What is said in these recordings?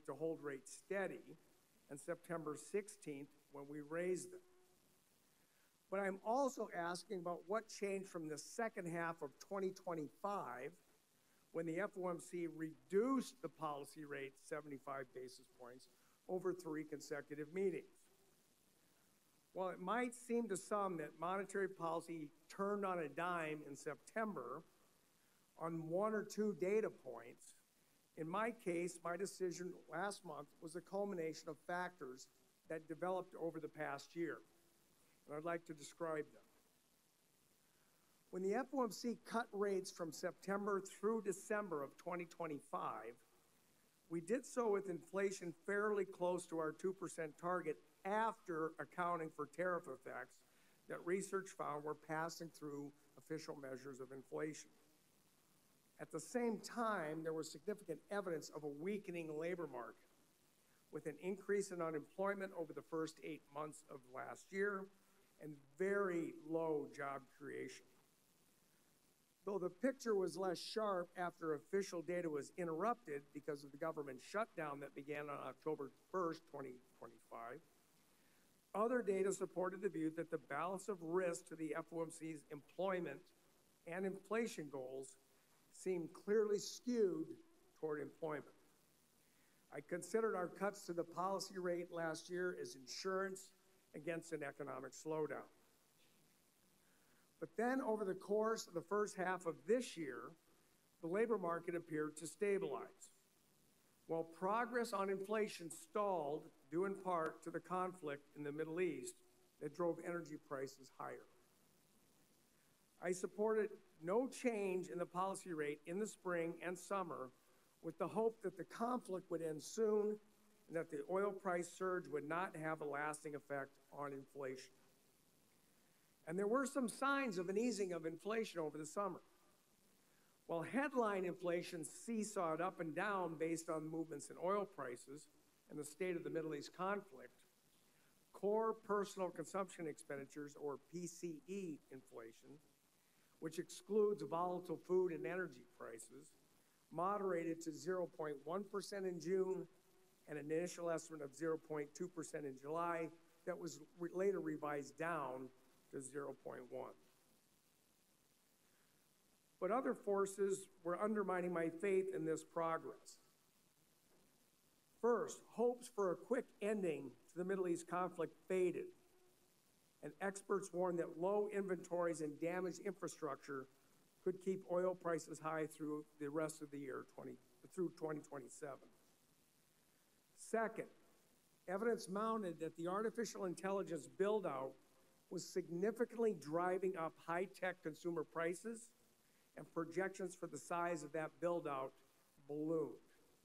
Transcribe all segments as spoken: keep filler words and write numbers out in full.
to hold rates steady, and September sixteenth when we raised them. But I'm also asking about what changed from the second half of twenty twenty-five when the F O M C reduced the policy rate seventy-five basis points over three consecutive meetings. While it might seem to some that monetary policy turned on a dime in September on one or two data points, in my case, my decision last month was a culmination of factors that developed over the past year, and I'd like to describe them. When the F O M C cut rates from September through December of twenty twenty-five, we did so with inflation fairly close to our two percent target after accounting for tariff effects that research found were passing through official measures of inflation. At the same time, there was significant evidence of a weakening labor market, with an increase in unemployment over the first eight months of last year and very low job creation. Though the picture was less sharp after official data was interrupted because of the government shutdown that began on October first, twenty twenty-five, other data supported the view that the balance of risk to the F O M C's employment and inflation goals seemed clearly skewed toward employment. I considered our cuts to the policy rate last year as insurance against an economic slowdown. But then over the course of the first half of this year, the labor market appeared to stabilize, while progress on inflation stalled due in part to the conflict in the Middle East that drove energy prices higher. I supported no change in the policy rate in the spring and summer with the hope that the conflict would end soon and that the oil price surge would not have a lasting effect on inflation. And there were some signs of an easing of inflation over the summer. While headline inflation seesawed up and down based on movements in oil prices and the state of the Middle East conflict, core personal consumption expenditures, or P C E inflation, which excludes volatile food and energy prices, moderated to zero point one percent in June and an initial estimate of zero point two percent in July that was re- later revised down to zero point one. But other forces were undermining my faith in this progress. First, hopes for a quick ending to the Middle East conflict faded, and experts warned that low inventories and damaged infrastructure could keep oil prices high through the rest of the year, twenty, through twenty twenty-seven. Second, evidence mounted that the artificial intelligence build-out was significantly driving up high-tech consumer prices, and projections for the size of that build-out ballooned.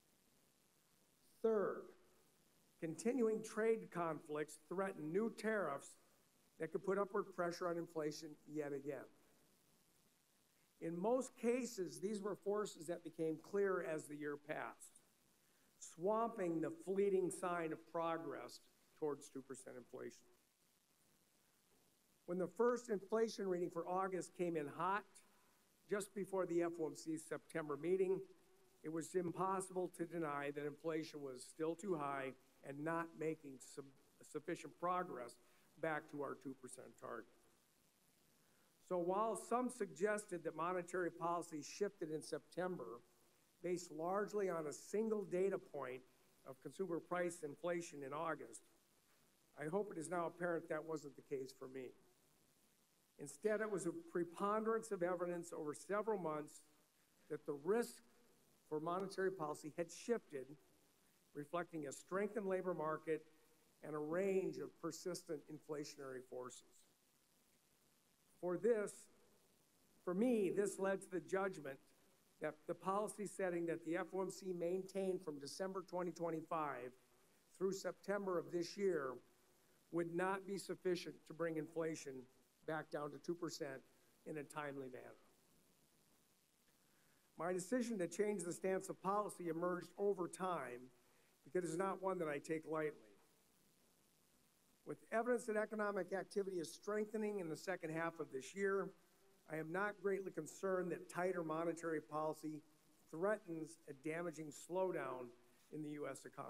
Third, continuing trade conflicts threaten new tariffs that could put upward pressure on inflation yet again. In most cases, these were forces that became clearer as the year passed, swamping the fleeting sign of progress towards two percent inflation. When the first inflation reading for August came in hot, just before the F O M C's September meeting, it was impossible to deny that inflation was still too high and not making sub- sufficient progress back to our two percent target. So while some suggested that monetary policy shifted in September based largely on a single data point of consumer price inflation in August, I hope it is now apparent that wasn't the case for me. Instead, it was a preponderance of evidence over several months that the risk for monetary policy had shifted, reflecting a strengthened labor market and a range of persistent inflationary forces. For this, for me, this led to the judgment that the policy setting that the F O M C maintained from December twenty twenty-five through September of this year would not be sufficient to bring inflation back down to two percent in a timely manner. My decision to change the stance of policy emerged over time because it's not one that I take lightly. With evidence that economic activity is strengthening in the second half of this year, I am not greatly concerned that tighter monetary policy threatens a damaging slowdown in the U S economy.